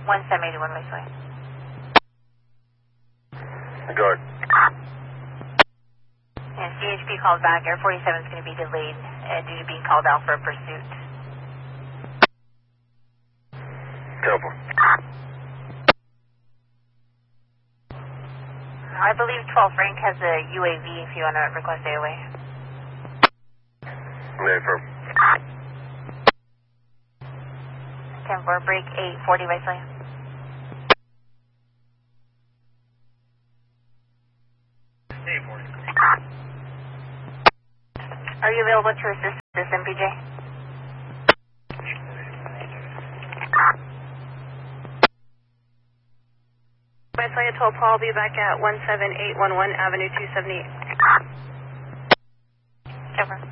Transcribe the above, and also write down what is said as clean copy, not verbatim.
1781 Viceroy. Regard. And CHP called back. Air 47 is going to be delayed due to being called out for a pursuit. Temple. I believe 12 Frank has a UAV if you want to request AOA. Affirm. 10-4, break 840 Viceroy. Are you available to assist this MPJ? Viceroy 12 Paul, be back at 17811 Avenue 278. Over.